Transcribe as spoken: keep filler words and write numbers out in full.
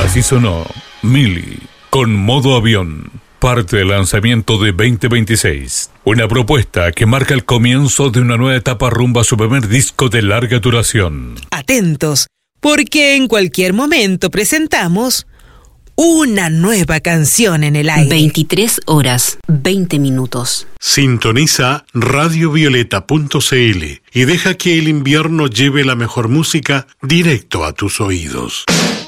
Así sonó Mili con Modo Avión, parte del lanzamiento de veinte veintiséis. Una propuesta que marca el comienzo de una nueva etapa rumbo a su primer disco de larga duración. Atentos, porque en cualquier momento presentamos una nueva canción en el aire. veintitrés horas, veinte minutos. Sintoniza radio violeta punto c l y deja que el invierno lleve la mejor música directo a tus oídos.